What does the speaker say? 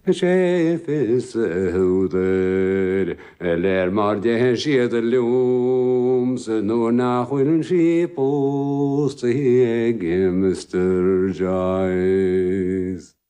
Chefes huder, eller mar de sjedelum, se no nach willen schipos, te hegem Mr. Giles.